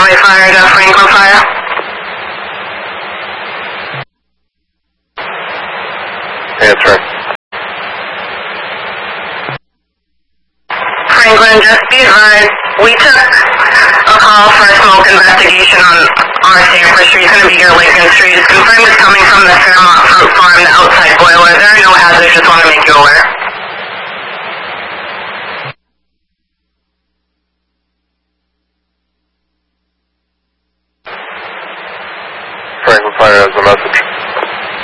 Highway Fire to Franklin Fire. That's right. Franklin, just be advised, we took a call for a smoke investigation on our Sanford Street. It's going to be your Lincoln Street. It's confirmed it's coming from the Fairmont Fruit Farm, the outside boiler. There are no hazards, just want to make you aware. Franklin Fire has a message.